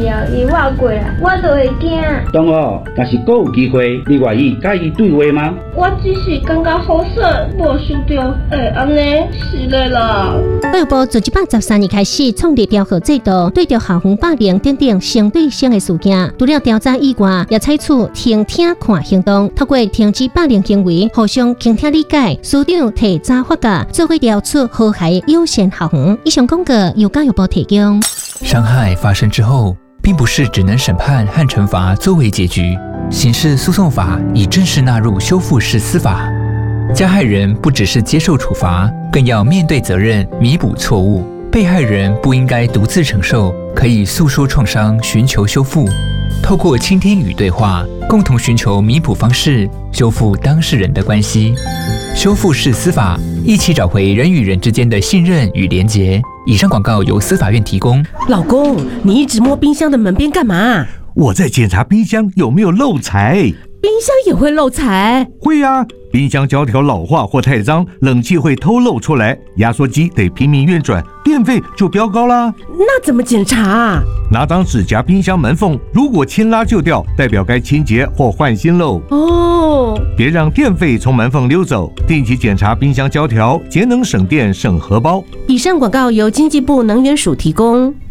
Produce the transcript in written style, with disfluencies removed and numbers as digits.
了，伊活过来，我就会惊。 同学，若是阁有机会，你愿意甲伊对话吗？ 我只是感觉好势，无想到会安尼，是的啦。 教育部自113年开始创立调核制度，对着校园霸凌等等相对性的事件，除了调查以外，也采取听听看行动，透过停止霸凌行为，互相倾听理解。署长提早发假，做伙调出和谐友善校园。以上广告由教育部提供。 伤害发生之后，并不是只能审判和惩罚作为结局。刑事诉讼法已正式纳入修复式司法，加害人不只是接受处罚，更要面对责任，弥补错误。被害人不应该独自承受，可以诉说创伤，寻求修复。透过倾听与对话，共同寻求弥补方式，修复当事人的关系。修复式司法，一起找回人与人之间的信任与连结。以上广告由司法院提供。 老公，你一直摸冰箱的门边干嘛？ 我在检查冰箱有没有漏财。 冰箱也会漏财？ 会啊，冰箱胶条老化或太脏，冷气会偷漏出来，压缩机得拼命运转，电费就飙高啦。 那怎么检查？ 拿张纸夹冰箱门缝，如果轻拉就掉，代表该清洁或换新喽。 哦， 别让电费从门缝溜走，定期检查冰箱胶条，节能省电省荷包。 以上广告由经济部能源署提供。